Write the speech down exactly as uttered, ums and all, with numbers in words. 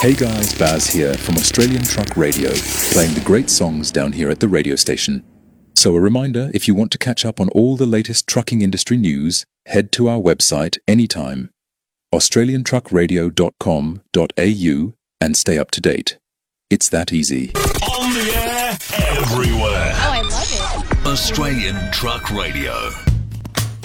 Hey guys, Baz here from Australian Truck Radio, playing the great songs down here at the radio station. So a reminder, if you want to catch up on all the latest trucking industry news, head to our website anytime, australian truck radio dot com dot a u, and stay up to date. It's that easy. On the air, everywhere. Oh, I love it. Australian Truck Radio.